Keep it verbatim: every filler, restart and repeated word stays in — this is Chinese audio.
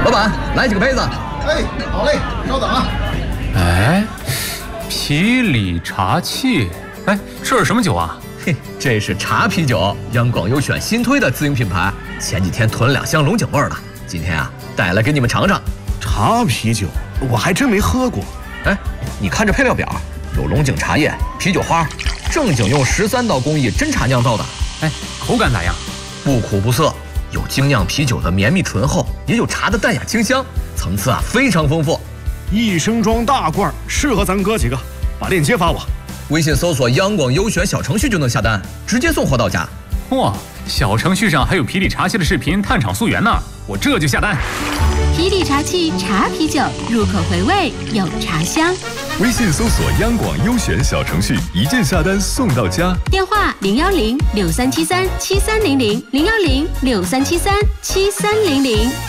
老板，来几个杯子。 哎，好嘞，稍等啊。 哎，啤礼茶器，哎，这是什么酒啊？ 嘿，这是茶啤酒，央广优选新推的自营品牌。前几天囤了两箱龙井味儿的，今天啊带来给你们尝尝。 茶啤酒，我还真没喝过。 哎，你看这配料表，有龙井茶叶、啤酒花，正经用十三道工艺真茶酿造的。 哎，口感咋样？ 不苦不涩，有精酿啤酒的绵密醇厚，也有茶的淡雅清香，层次啊非常丰富。 一升装大罐，适合咱哥几个。把链接发我。 微信搜索央广优选小程序就能下单，直接送货到家。 哇，小程序上还有啤礼茶器的视频探厂溯源呢，我这就下单。 啤礼茶器茶啤酒，入口回味有茶香。 微信搜索央广优选小程序，一键下单送到家。 电话零幺零六三七三七三零零零幺零六三七三七三零零。